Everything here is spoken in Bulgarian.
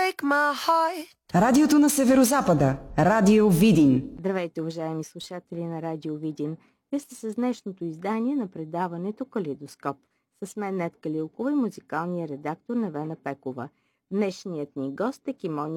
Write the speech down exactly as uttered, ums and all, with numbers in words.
break my heart. Радиото на Северозапада. Радио Видин. Здравейте, уважаеми слушатели на Радио Видин. Вие сте с днешното издание на предаването Калейдоскоп. С мен Нетка Лилкова и музикалния редактор Невена Пекова. Днешният ни гост е Кимони